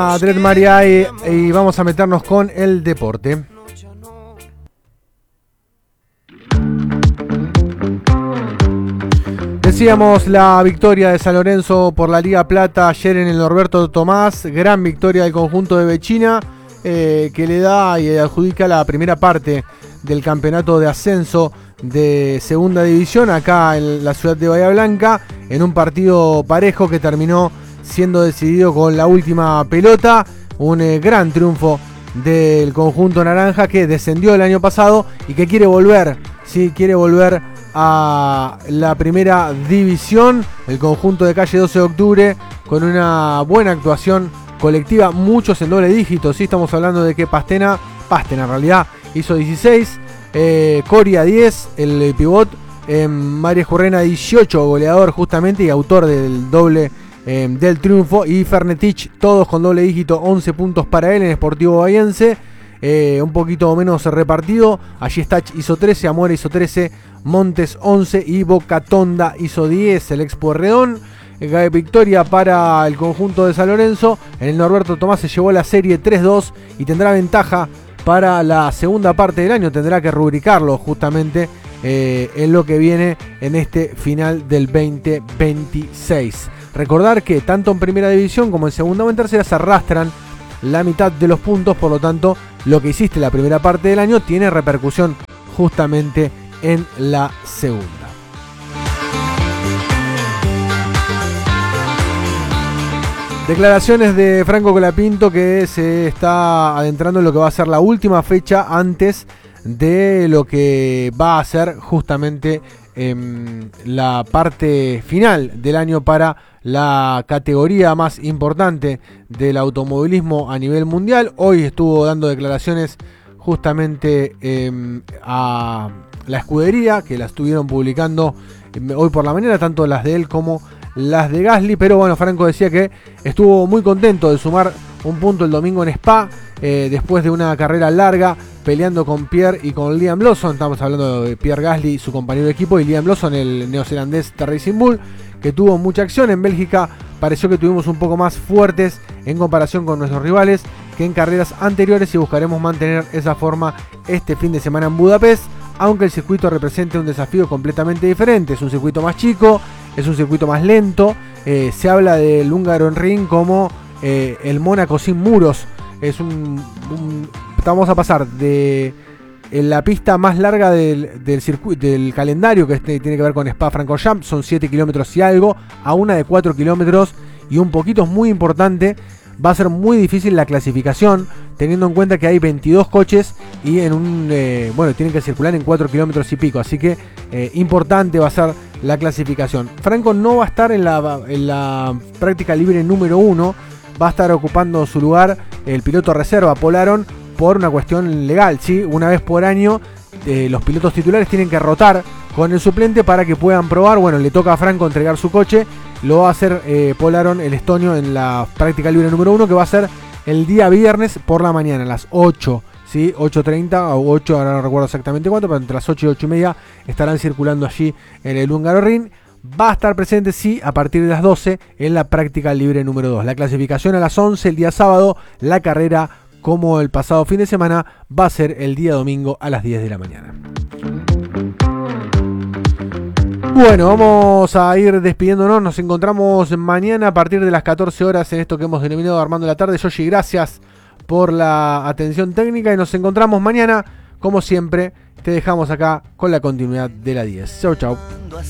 Dred María y vamos a meternos con el deporte. Decíamos la victoria de San Lorenzo por la Liga Plata ayer en el Norberto Tomás, gran victoria del conjunto de Bechina que le da y adjudica la primera parte del campeonato de ascenso de segunda división acá en la ciudad de Bahía Blanca, en un partido parejo que terminó siendo decidido con la última pelota. Un gran triunfo del conjunto naranja que descendió el año pasado y que quiere volver, sí, quiere volver a la primera división. El conjunto de calle 12 de octubre con una buena actuación colectiva, muchos en doble dígito, sí, estamos hablando de que Pastena en realidad hizo 16, Coria 10, el pivot, María Jurrena 18, goleador justamente y autor del doble del triunfo, y Fernetich, todos con doble dígito, 11 puntos para él en Sportivo Bahiense. Un poquito menos repartido, allí Stach hizo 13, Amora hizo 13, Montes 11 y Bocatonda hizo 10, el ex Pueyrredón. Victoria para el conjunto de San Lorenzo. En el Norberto Tomás se llevó la serie 3-2 y tendrá ventaja para la segunda parte del año. Tendrá que rubricarlo justamente en lo que viene en este final del 2026. Recordar que tanto en primera división como en segunda o en tercera se arrastran la mitad de los puntos, por lo tanto lo que hiciste la primera parte del año tiene repercusión justamente en la segunda. Declaraciones de Franco Colapinto, que se está adentrando en lo que va a ser la última fecha antes de lo que va a ser justamente la parte final del año para la categoría más importante del automovilismo a nivel mundial. Hoy estuvo dando declaraciones justamente a la escudería, que la estuvieron publicando hoy por la mañana, tanto las de él como las de Gasly. Pero bueno, Franco decía que estuvo muy contento de sumar un punto el domingo en Spa, después de una carrera larga peleando con Pierre y con Liam Lawson. Estamos hablando de Pierre Gasly, su compañero de equipo, y Liam Lawson, el neozelandés de Racing Bull, que tuvo mucha acción. En Bélgica pareció que tuvimos un poco más fuertes en comparación con nuestros rivales que en carreras anteriores, y buscaremos mantener esa forma este fin de semana en Budapest, aunque el circuito represente un desafío completamente diferente. Es un circuito más chico, es un circuito más lento. Se habla del Hungaroring como el Mónaco sin muros. Vamos a pasar de la pista más larga del circuito, del calendario, que tiene que ver con Spa-Francorchamps, son 7 kilómetros y algo, a una de 4 kilómetros y un poquito. Es muy importante. Va a ser muy difícil la clasificación, teniendo en cuenta que hay 22 coches y tienen que circular en 4 kilómetros y pico. Así que importante va a ser la clasificación. Franco no va a estar en la práctica libre número 1. Va a estar ocupando su lugar el piloto reserva, Paul Aron, por una cuestión legal, ¿sí? Una vez por año los pilotos titulares tienen que rotar con el suplente para que puedan probar. Bueno, le toca a Franco entregar su coche. Lo va a hacer Paul Aron, el estonio, en la práctica libre número 1, que va a ser el día viernes por la mañana, a las 8, ¿sí? 8:30 o 8, ahora no recuerdo exactamente cuánto, pero entre las 8 y 8:30 estarán circulando allí en el Hungaroring. Va a estar presente, sí, a partir de las 12 en la práctica libre número 2. La clasificación a las 11 el día sábado. La carrera, como el pasado fin de semana, va a ser el día domingo a las 10 de la mañana. Bueno, vamos a ir despidiéndonos. Nos encontramos mañana a partir de las 14 horas en esto que hemos denominado Armando la Tarde. Yoshi, gracias por la atención técnica y nos encontramos mañana, como siempre. Te dejamos acá con la continuidad de la 10. Chau, chau.